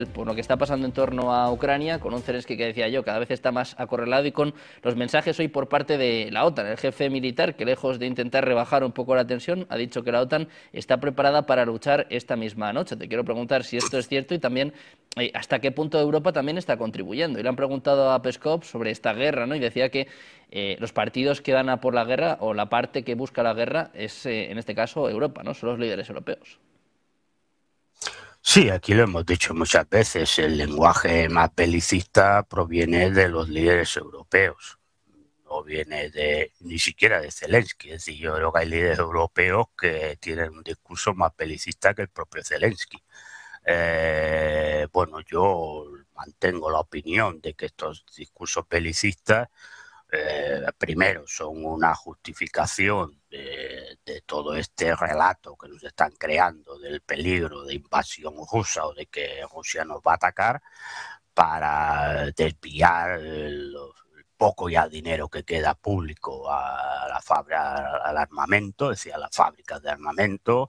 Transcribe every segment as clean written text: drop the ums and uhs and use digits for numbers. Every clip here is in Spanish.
por lo que está pasando en torno a Ucrania, con un Zelensky que decía yo, cada vez está más acorralado, y con los mensajes hoy por parte de la OTAN. El jefe militar, que lejos de intentar rebajar un poco la tensión, ha dicho que la OTAN está preparada para luchar esta misma noche. Te quiero preguntar si esto es cierto y también hasta qué punto Europa también está contribuyendo. Y le han preguntado a Peskov sobre esta guerra, ¿no? Y decía que los partidos que van a por la guerra, o la parte que busca la guerra, es en este caso Europa, ¿no? Son los líderes europeos. Sí, aquí lo hemos dicho muchas veces, el lenguaje más belicista proviene de los líderes europeos, no viene ni siquiera de Zelensky. Es decir, yo creo que hay líderes europeos que tienen un discurso más belicista que el propio Zelensky. Bueno, yo mantengo la opinión de que estos discursos belicistas primero son una justificación de todo este relato que nos están creando del peligro de invasión rusa o de que Rusia nos va a atacar, para desviar el poco ya dinero que queda público a la fábrica, al armamento, es decir, a las fábricas de armamento,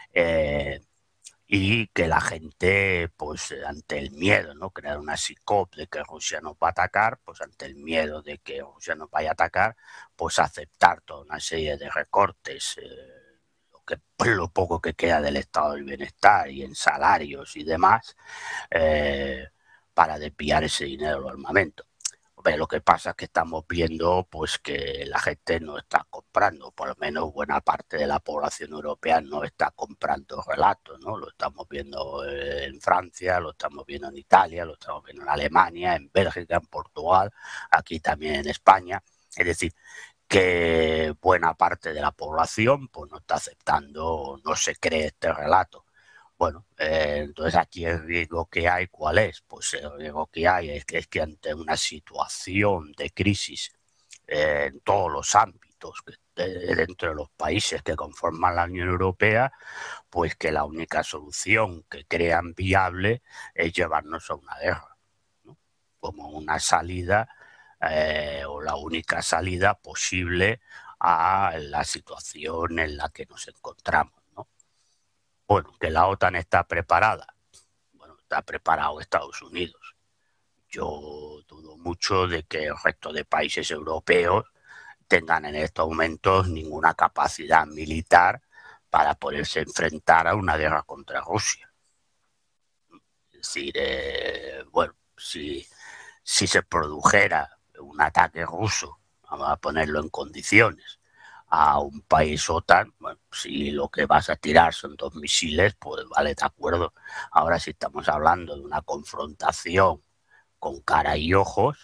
y que la gente, pues ante el miedo, ¿no? Crear una psicop de que Rusia nos va a atacar, pues ante el miedo de que Rusia nos vaya a atacar, pues aceptar toda una serie de recortes, lo poco que queda del estado del bienestar y en salarios y demás, para desviar ese dinero al armamento. Pero lo que pasa es que estamos viendo pues que la gente no está comprando, por lo menos buena parte de la población europea no está comprando relatos, ¿no? Lo estamos viendo en Francia, lo estamos viendo en Italia, lo estamos viendo en Alemania, en Bélgica, en Portugal, aquí también en España. Es decir, que buena parte de la población pues no está aceptando, no se cree este relato. Bueno, entonces aquí el riesgo que hay, ¿cuál es? Pues el riesgo que hay es que ante una situación de crisis en todos los ámbitos, dentro de los países que conforman la Unión Europea, pues que la única solución que crean viable es llevarnos a una guerra, ¿no? Como una salida, o la única salida posible a la situación en la que nos encontramos. Bueno, que la OTAN está preparada. Bueno, está preparado Estados Unidos. Yo dudo mucho de que el resto de países europeos tengan en estos momentos ninguna capacidad militar para poderse enfrentar a una guerra contra Rusia. Es decir, bueno, si se produjera un ataque ruso, vamos a ponerlo en condiciones, a un país OTAN, bueno, si lo que vas a tirar son 2 misiles, pues vale, de acuerdo. Ahora, si estamos hablando de una confrontación con cara y ojos,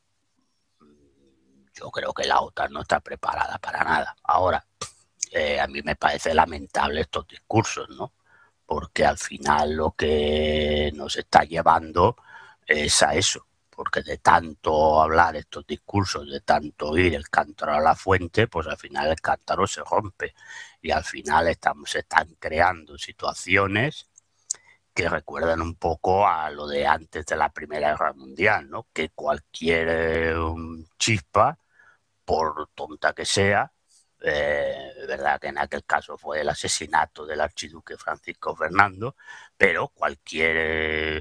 yo creo que la OTAN no está preparada para nada. Ahora, a mí me parece lamentable estos discursos, ¿no? Porque al final lo que nos está llevando es a eso, porque de tanto hablar estos discursos, de tanto oír el cántaro a la fuente, pues al final el cántaro se rompe y al final se están creando situaciones que recuerdan un poco a lo de antes de la Primera Guerra Mundial, ¿no? Que cualquier chispa, por tonta que sea, verdad que en aquel caso fue el asesinato del archiduque Francisco Fernando, pero cualquier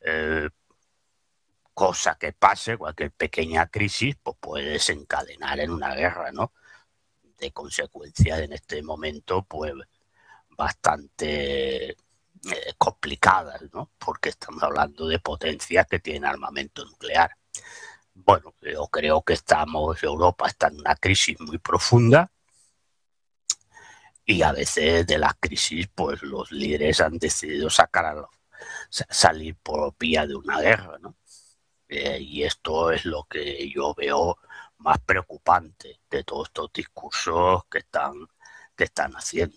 cosa que pase, cualquier pequeña crisis, pues puede desencadenar en una guerra, ¿no? De consecuencias en este momento, pues bastante complicadas, ¿no? Porque estamos hablando de potencias que tienen armamento nuclear. Bueno, yo creo que Europa está en una crisis muy profunda y a veces de las crisis, pues los líderes han decidido salir por vía de una guerra, ¿no? Y esto es lo que yo veo más preocupante de todos estos discursos que están haciendo.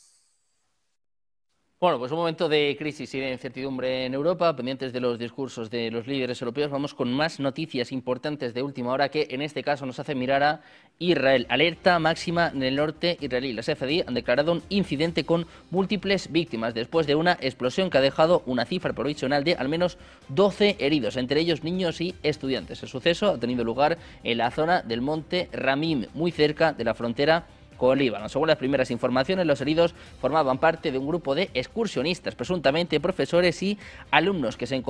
Bueno, pues un momento de crisis y de incertidumbre en Europa, pendientes de los discursos de los líderes europeos. Vamos con más noticias importantes de última hora que en este caso nos hace mirar a Israel. Alerta máxima en el norte israelí. Las FDI han declarado un incidente con múltiples víctimas después de una explosión que ha dejado una cifra provisional de al menos 12 heridos, entre ellos niños y estudiantes. El suceso ha tenido lugar en la zona del monte Ramim, muy cerca de la frontera con Líbano. Según las primeras informaciones, los heridos formaban parte de un grupo de excursionistas, presuntamente profesores y alumnos que se encontraban